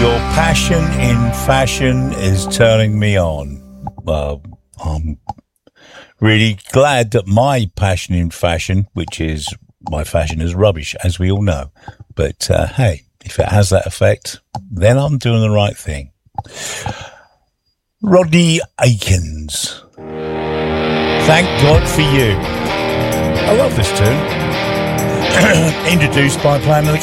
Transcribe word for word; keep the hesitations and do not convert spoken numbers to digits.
Your passion in fashion is turning me on. Well, I'm really glad that my passion in fashion, which is my fashion is rubbish, as we all know. But uh, hey, if it has that effect, then I'm doing the right thing. Rodney Aikens. Thank God for you. I love this tune. Introduced by Plan of the